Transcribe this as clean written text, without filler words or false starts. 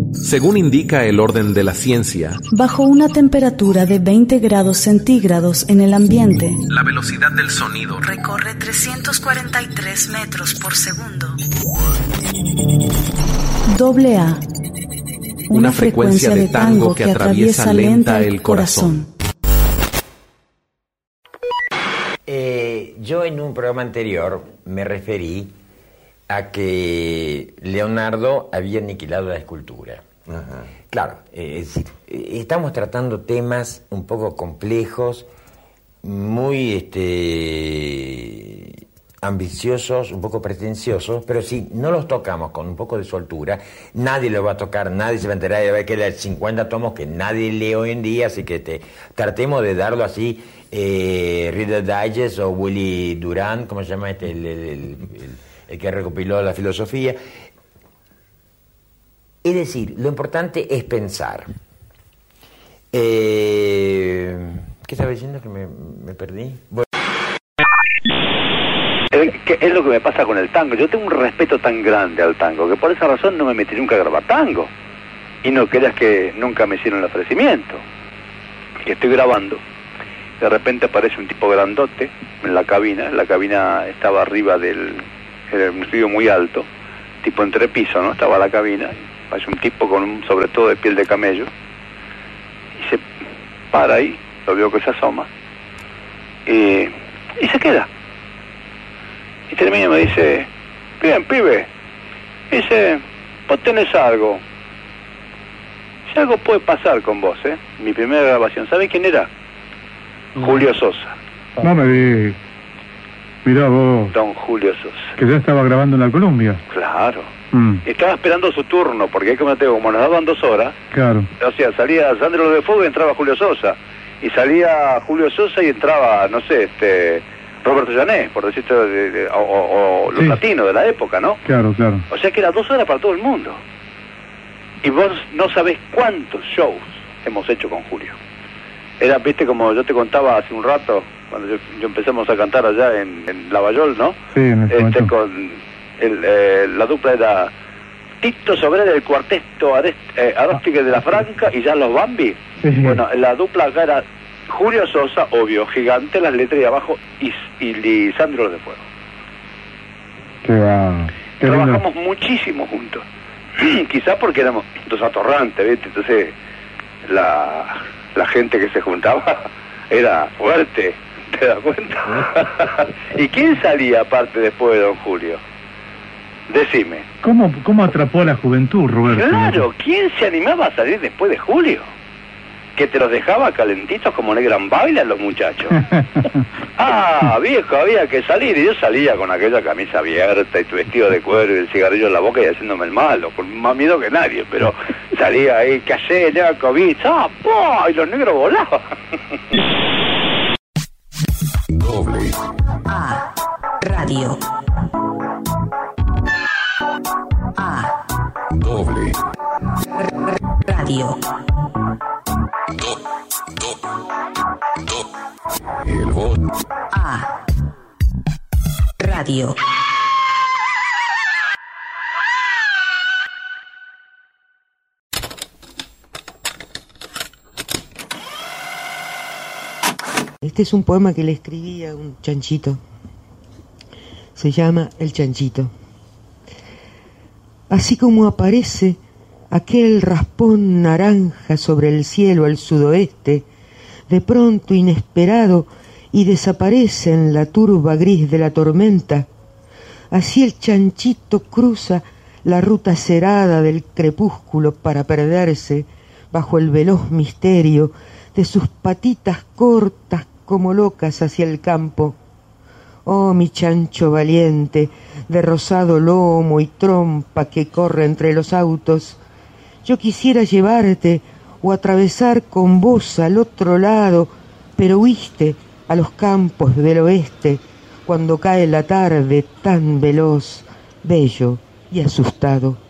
Según indica el orden de la ciencia, bajo una temperatura de 20 grados centígrados en el ambiente, la velocidad del sonido recorre 343 metros por segundo. AA. Una frecuencia de tango que atraviesa lenta el corazón. Yo en un programa anterior me referí a que Leonardo había aniquilado la escultura. Ajá. Claro, es decir, estamos tratando temas un poco complejos, muy ambiciosos, un poco pretenciosos, pero si no los tocamos con un poco de soltura, nadie lo va a tocar, nadie se va a enterar de ver que hay 50 tomos que nadie lee hoy en día, así que tratemos de darlo así, Reader Digest o Willy Durant, ¿cómo se llama el que recopiló la filosofía? Es decir, lo importante es pensar. ¿Qué estaba diciendo que me perdí? Bueno. Es lo que me pasa con el tango. Yo tengo un respeto tan grande al tango que por esa razón no me metí nunca a grabar tango. Y no creas que nunca me hicieron el ofrecimiento. Que estoy grabando. De repente aparece un tipo grandote en la cabina. La cabina estaba arriba era un estudio muy alto, tipo entrepiso, ¿no? Estaba la cabina. Aparece un tipo con un sobre todo de piel de camello. Y se para ahí. Lo veo que se asoma. Y se queda. Y termina y me dice, bien, pibe, dice, vos tenés algo. Si algo puede pasar con vos, mi primera grabación, ¿sabés quién era? Julio Sosa. No me digas. Mirá vos. Don Julio Sosa. Que ya estaba grabando en la Columbia. Claro. Estaba esperando su turno, porque hay como nos daban 2 horas. Claro. O sea, salía Sandro de Fuego y entraba Julio Sosa. Y salía Julio Sosa y entraba, no sé, Roberto Llané, por decirte, o los latinos de la época, ¿no? Claro, claro. O sea que era 2 horas para todo el mundo. Y vos no sabés cuántos shows hemos hecho con Julio. Era, viste, como yo te contaba hace un rato, cuando yo empezamos a cantar allá en Lavallol, ¿no? Sí, en el con la dupla era Tito Sobrera del cuarteto Aróstica de la Franca y ya los Bambi. Sí. Bueno, la dupla acá era Julio Sosa, obvio, gigante, las letras de abajo, y Lisandro de Fuego. Trabajamos muchísimo juntos. Quizás porque éramos 2 atorrantes, ¿viste? Entonces, la gente que se juntaba era fuerte, ¿te das cuenta? ¿Y quién salía aparte después de don Julio? Decime. ¿Cómo atrapó a la juventud, Roberto? Claro, ¿quién se animaba a salir después de Julio? Que te los dejaba calentitos como Negran Baila los muchachos. Viejo, había que salir. Y yo salía con aquella camisa abierta y tu vestido de cuero y el cigarrillo en la boca y haciéndome el malo, con más miedo que nadie, pero salía ahí, callé, COVID, y los negros volaban. Doble A Radio. Doble Radio. El voz. A Radio. Este es un poema que le escribí a un chanchito. Se llama El Chanchito. Así como aparece aquel raspón naranja sobre el cielo al sudoeste, de pronto inesperado, y desaparece en la turba gris de la tormenta, así el chanchito cruza la ruta cerada del crepúsculo para perderse bajo el veloz misterio de sus patitas cortas como locas hacia el campo. Oh, mi chancho valiente, de rosado lomo y trompa que corre entre los autos, yo quisiera llevarte o atravesar con vos al otro lado, pero huiste a los campos del oeste cuando cae la tarde tan veloz, bello y asustado.